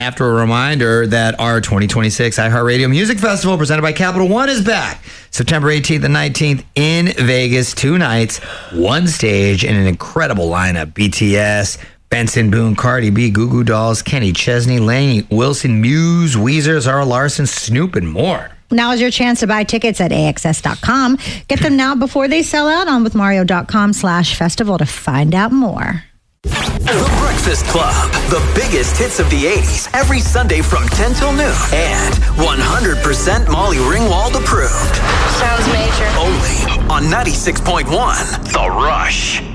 After a reminder that our 2026 iHeartRadio Music Festival presented by Capital One is back. September 18th and 19th in Vegas. 2 nights, 1 stage, and an incredible lineup. BTS, Benson Boone, Cardi B, Goo Goo Dolls, Kenny Chesney, Lainey Wilson, Muse, Weezer, Zara Larson, Snoop, and more. Now is your chance to buy tickets at AXS.com. Get them now before they sell out on withmario.com/festival to find out more. The Breakfast Club, the biggest hits of the 80s, every Sunday from 10 till noon. And 100% Molly Ringwald approved. Sounds major. Only on 96.1 The Rush.